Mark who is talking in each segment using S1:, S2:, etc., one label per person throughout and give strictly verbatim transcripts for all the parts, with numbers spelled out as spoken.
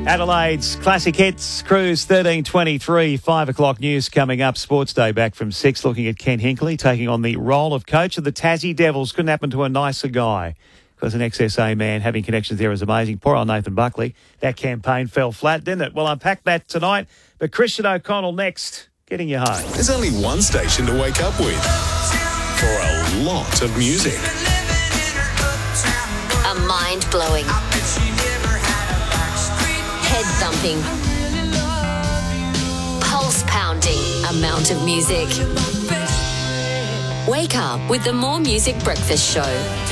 S1: Adelaide's Classic Hits Cruise thirteen twenty-three, five o'clock news coming up. Sports Day back from six, looking at Ken Hinkley taking on the role of coach of the Tassie Devils. Couldn't happen to a nicer guy, because an X S A man having connections there is amazing. Poor old Nathan Buckley. That campaign fell flat, didn't it? We'll unpack that tonight. But Christian O'Connell next, getting you home.
S2: There's only one station to wake up with for a lot of music.
S3: A mind-blowing, head-thumping, pulse-pounding amount of music. Wake up with the More Music Breakfast Show.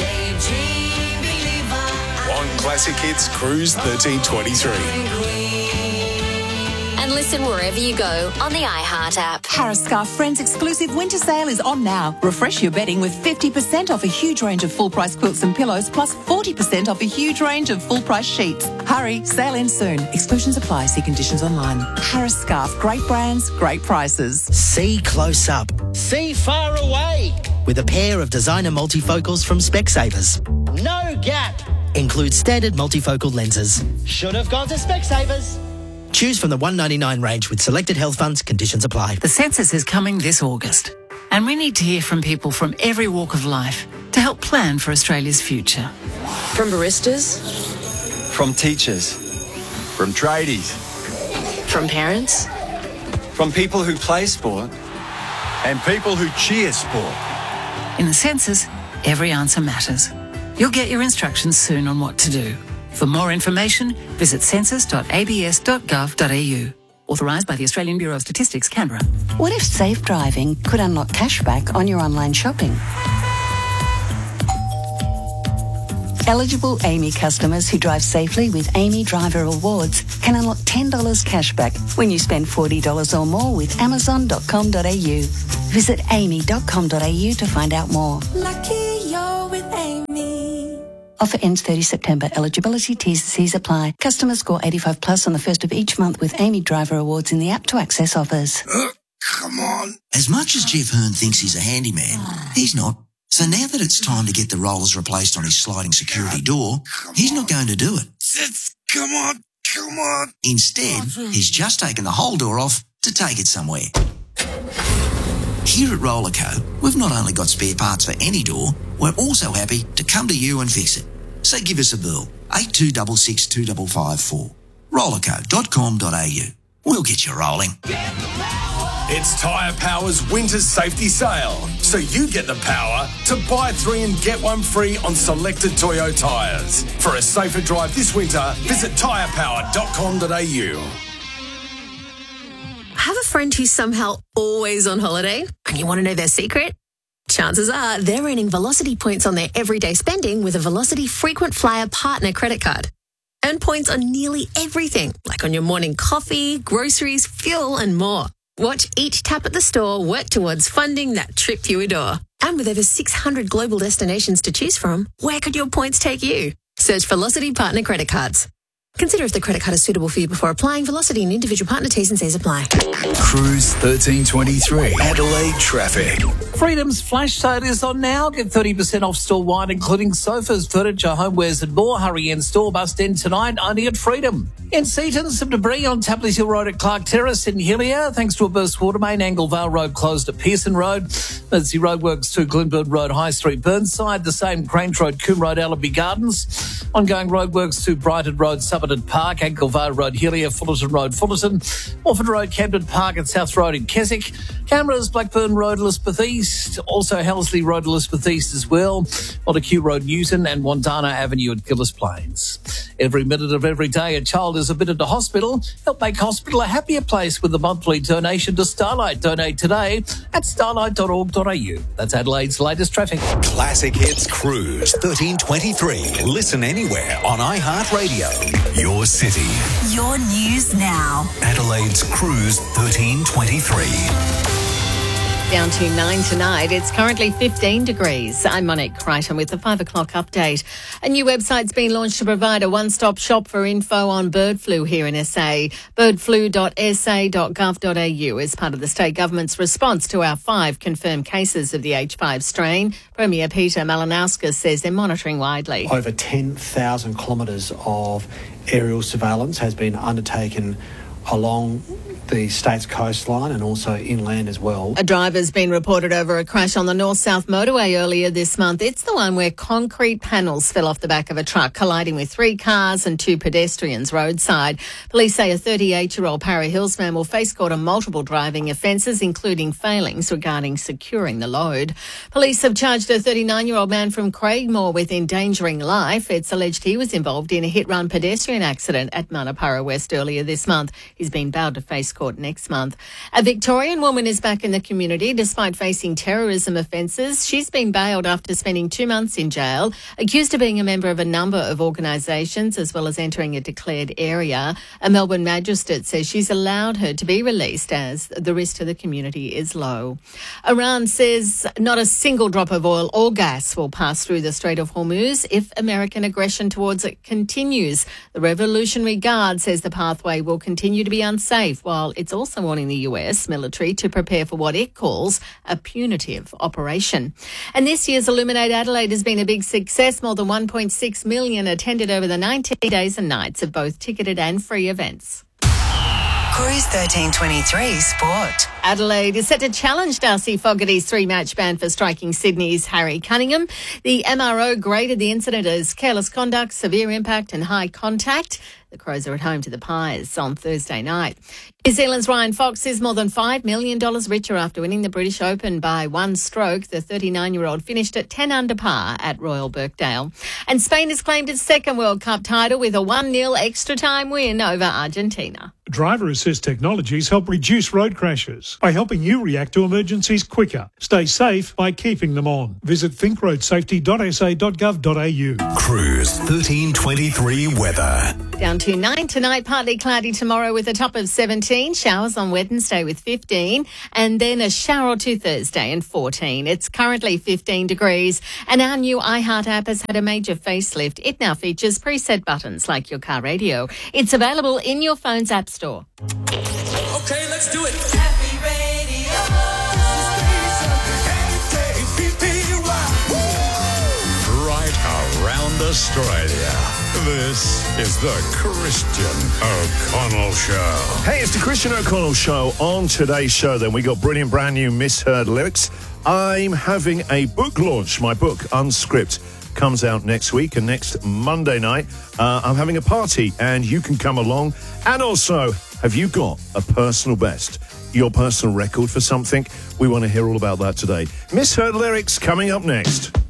S2: On Classic Hits Cruise thirteen twenty-three.
S3: And listen wherever you go on the iHeart app.
S4: Harris Scarf Friends exclusive winter sale is on now. Refresh your bedding with fifty percent off a huge range of full-price quilts and pillows, plus forty percent off a huge range of full-price sheets. Hurry, sale ends soon. Exclusions apply. See conditions online. Harris Scarf, great brands, great prices.
S5: See close up. See far away. With a pair of designer multifocals from Specsavers. No gap. Includes standard multifocal lenses. Should have gone to Specsavers. Choose from the one ninety-nine range with selected health funds. Conditions apply.
S6: The census is coming this August, and we need to hear from people from every walk of life to help plan for Australia's future.
S7: From baristas,
S8: from teachers, from tradies,
S7: from parents,
S8: from people who play sport, and people who cheer sport.
S6: In the census, every answer matters. You'll get your instructions soon on what to do. For more information, visit census dot a b s dot gov dot a u. Authorised by the Australian Bureau of Statistics, Canberra.
S9: What if safe driving could unlock cashback on your online shopping? Eligible A M I customers who drive safely with A M I Driver Awards can unlock ten dollars cashback when you spend forty dollars or more with amazon dot com dot a u. Visit a m i dot com dot a u to find out more.
S10: Lucky you're with A M I.
S9: Offer ends thirtieth of September. Eligibility, T's and C's apply. Customers score eighty-five plus on the first of each month with A M I Driver Awards in the app to access offers.
S11: Uh, come on. As much as Jeff Hearn thinks he's a handyman, he's not. So now that it's time to get the rollers replaced on his sliding security door, he's not going to do it.
S10: Come on, come on.
S11: Instead, he's just taken the whole door off to take it somewhere. Here at Rollerco, we've not only got spare parts for any door, we're also happy to come to you and fix it. So give us a bill, eight two six six two five five four. rollerco dot com dot a u. We'll get you rolling.
S2: It's Tyre Power's Winter Safety Sale, so you get the power to buy three and get one free on selected Toyo tyres. For a safer drive this winter, visit tyre power dot com dot a u.
S7: Have a friend who's somehow always on holiday and you want to know their secret? Chances are they're earning Velocity points on their everyday spending with a Velocity Frequent Flyer Partner credit card. Earn points on nearly everything, like on your morning coffee, groceries, fuel and more. Watch each tap at the store work towards funding that trip you adore. And with over six hundred global destinations to choose from, where could your points take you? Search Velocity Partner credit cards. Consider if the credit card is suitable for you before applying. Velocity and individual partner T's and C's apply.
S2: Cruise thirteen twenty-three. Adelaide traffic.
S12: Freedom's flash sale is on now. Get thirty percent off store-wide, including sofas, furniture, homewares and more. Hurry in store bust in tonight, only at Freedom. In Seaton, some debris on Tapley's Hill Road at Clark Terrace in Hillier, thanks to a burst water main. Anglevale Road closed at Pearson Road. Emergency roadworks to Glenburn Road, High Street, Burnside. The same, Grange Road, Coombe Road, Allaby Gardens. Ongoing roadworks to Brighton Road, Somerton Park. Anglevale Road, Hillier, Fullerton Road, Fullerton. Orford Road, Camden Park and South Road in Keswick. Cameras, Blackburn Road, Elizabeth East. Also Helsley Road, Elizabeth East as well. Montague Road, Newton and Wandana Avenue at Gillis Plains. Every minute of every day, a child is admitted to hospital. Help make hospital a happier place with a monthly donation to Starlight. Donate today at starlight dot org dot a u. That's Adelaide's latest traffic.
S2: Classic Hits Cruise thirteen twenty-three. Listen anywhere on iHeartRadio. Your city.
S4: Your news now.
S2: Adelaide's Cruise thirteen twenty-three.
S13: Down to nine tonight. It's currently fifteen degrees. I'm Monique Crichton with the five o'clock update. A new website's been launched to provide a one-stop shop for info on bird flu here in S A. bird flu dot s a dot gov dot a u is part of the state government's response to our five confirmed cases of the H five strain. Premier Peter Malinauskas says they're monitoring widely.
S14: Over ten thousand kilometres of aerial surveillance has been undertaken along the state's coastline and also inland as well.
S13: A driver's been reported over a crash on the north-south motorway earlier this month. It's the one where concrete panels fell off the back of a truck, colliding with three cars and two pedestrians roadside. Police say a thirty-eight-year-old Para Hills man will face court on multiple driving offences, including failings regarding securing the load. Police have charged a thirty-nine-year-old man from Craigmore with endangering life. It's alleged he was involved in a hit-run pedestrian accident at Manapara West earlier this month. He's been bailed to face court next month. A Victorian woman is back in the community despite facing terrorism offences. She's been bailed after spending two months in jail, accused of being a member of a number of organisations as well as entering a declared area. A Melbourne magistrate says she's allowed her to be released as the risk to the community is low. Iran says not a single drop of oil or gas will pass through the Strait of Hormuz if American aggression towards it continues. The Revolutionary Guard says the pathway will continue to be unsafe, while it's also warning the U S military to prepare for what it calls a punitive operation. And this year's Illuminate Adelaide has been a big success. More than one point six million attended over the nineteen days and nights of both ticketed and free events.
S15: Cruise thirteen twenty-three Sport.
S13: Adelaide is set to challenge Darcy Fogarty's three-match ban for striking Sydney's Harry Cunningham. The M R O graded the incident as careless conduct, severe impact and high contact. The Crows are at home to the Pies on Thursday night. New Zealand's Ryan Fox is more than five million dollars richer after winning the British Open by one stroke. The thirty-nine-year-old finished at ten under par at Royal Birkdale. And Spain has claimed its second World Cup title with a one nil extra-time win over Argentina.
S16: Driver assist technologies help reduce road crashes by helping you react to emergencies quicker. Stay safe by keeping them on. Visit think road safety dot s a dot gov dot a u.
S2: Cruise thirteen twenty-three weather.
S13: Down to nine tonight, partly cloudy tomorrow with a top of seventeen. Showers on Wednesday with fifteen. And then a shower or two Thursday and fourteen. It's currently fifteen degrees. And our new iHeart app has had a major facelift. It now features preset buttons like your car radio. It's available in your phone's app store.
S10: Okay, let's do it. Happy Radio.
S17: Right around Australia. This is the Christian O'Connell Show.
S18: Hey, it's the Christian O'Connell Show. On today's show, then, we got brilliant brand new Misheard lyrics. I'm having a book launch. My book, Unscript, comes out next week, and next Monday night, uh, I'm having a party, and you can come along. And also, have you got a personal best, your personal record for something? We want to hear all about that today. Misheard lyrics coming up next.